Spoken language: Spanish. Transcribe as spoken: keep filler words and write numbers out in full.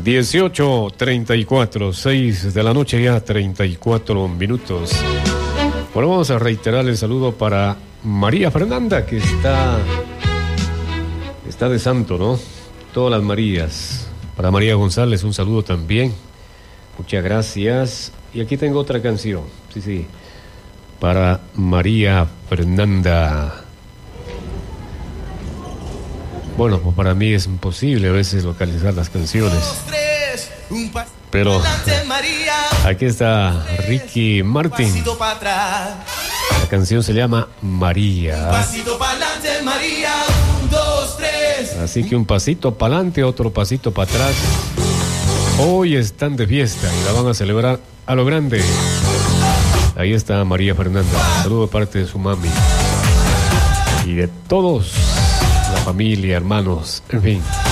dieciocho treinta y cuatro, seis de la noche ya, treinta y cuatro minutos. Bueno, vamos a reiterar el saludo para María Fernanda, que está, está de santo, ¿no? Todas las Marías. Para María González, un saludo también. Muchas gracias. Y aquí tengo otra canción, sí, sí, para María Fernanda. Bueno, pues para mí es imposible a veces localizar las canciones, pero aquí está Ricky Martin. La canción se llama María. Así que un pasito para adelante, otro pasito para atrás. Hoy están de fiesta y la van a celebrar a lo grande. Ahí está María Fernanda. Saludo de parte de su mami y de todos, la familia, hermanos, en fin.